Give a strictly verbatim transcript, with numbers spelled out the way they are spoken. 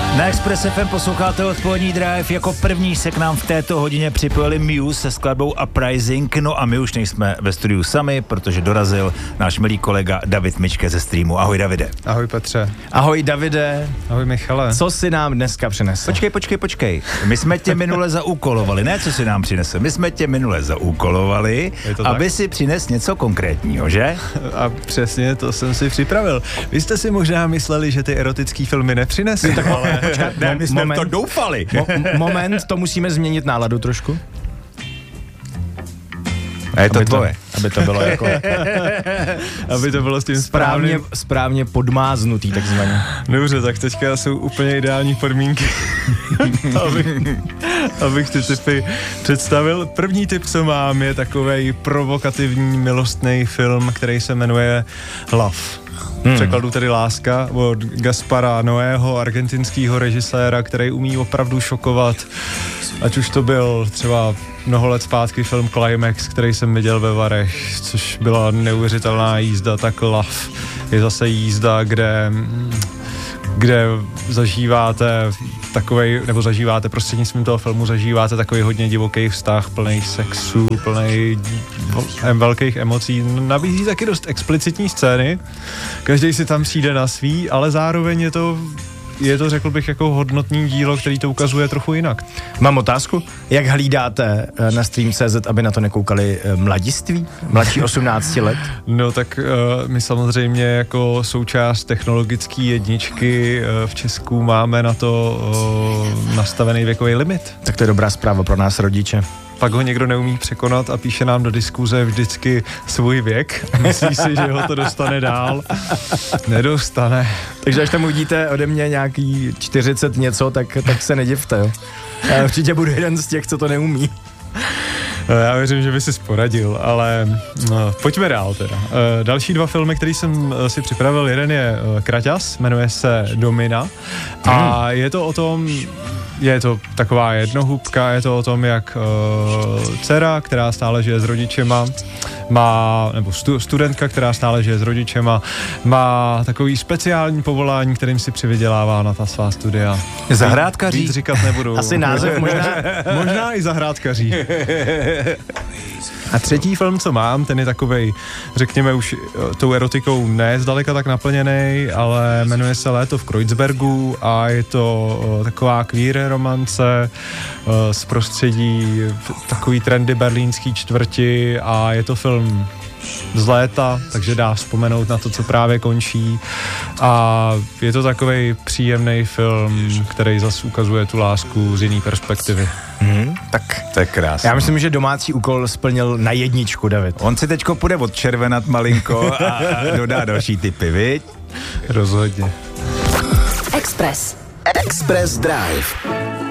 Na Express F M posloucháte odpolední Drive. Jako první se k nám v této hodině připojili Muse se skladbou Uprising. No a my už nejsme ve studiu sami, protože dorazil náš milý kolega David Mičke ze streamu. Ahoj Davide. Ahoj Petře. Ahoj Davide. Ahoj Michale. Co si nám dneska přinese? Počkej, počkej, počkej. My jsme tě minule zaúkolovali, ne co si nám přinese. My jsme tě minule zaúkolovali, aby tak? si přines něco konkrétního, že? A přesně to jsem si připravil. Vy jste si možná mysleli, že ty erotický filmy nepřinesou, ale... Ne, my jsme moment, to doufali. Mo- moment, to musíme změnit náladu trošku. A je to aby tvoje. To, aby to bylo jako... aby to bylo s tím správně, správným... správně podmáznutý, takzvaně. Dobře, tak teďka jsou úplně ideální podmínky, abych, abych ty typy představil. První tip, co mám, je takovej provokativní milostný film, který se jmenuje Love. Hmm. V překladu tedy Láska od Gaspara Noého, argentinského režiséra, který umí opravdu šokovat. Ať už to byl třeba mnoho let zpátky film Climax, který jsem viděl ve Varech, což byla neuvěřitelná jízda, tak Love je zase jízda, kde, kde zažíváte takovej, nebo zažíváte prostřednictvím toho filmu, zažíváte takový hodně divoký vztah, plný sexu, plný velkých emocí. Nabízí taky dost explicitní scény, každý si tam přijde na svý, ale zároveň je to je to, řekl bych, jako hodnotný dílo, který to ukazuje trochu jinak. Mám otázku. Jak hlídáte na stream tečka cé zet, aby na to nekoukali mladiství? Mladší osmnácti let? No tak uh, my samozřejmě jako součást technologické jedničky uh, v Česku máme na to uh, nastavený věkový limit. Tak to je dobrá zpráva pro nás rodiče. Pak ho někdo neumí překonat a píše nám do diskuze vždycky svůj věk. Myslí si, že ho to dostane dál. Nedostane. Takže až tam uvidíte ode mě nějaký čtyřicet něco, tak, tak se nedivte, jo. Já určitě budu jeden z těch, co to neumí. Já věřím, že by si poradil, ale no, pojďme dál teda. Další dva filmy, který jsem si připravil, jeden je Kraťas, jmenuje se Domina a je to o tom, je to taková jednohubka, je to o tom, jak uh, dcera, která stále žije s rodičema, má, nebo stu, studentka, která stále žije s rodičema, má takový speciální povolání, kterým si přivydělává na ta svá studia. Zahrádkaří? Víc říkat nebudu. Asi název možná. Možná i zahrádkaří. A třetí film, co mám, ten je takovej, řekněme už tou erotikou ne zdaleka tak naplněnej, ale jmenuje se Léto v Kreuzbergu a je to uh, taková queer romance uh, z prostředí takový trendy berlínský čtvrti a je to film z léta, takže dá vzpomenout na to, co právě končí a je to takovej příjemný film, který zase ukazuje tu lásku z jiný perspektivy. Hmm, tak to je krásné. Já myslím, že domácí úkol splnil na jedničku, David. On si teďko půjde odčervenat malinko a, a dodá další tipy, viď? Rozhodně. Express. Express Drive.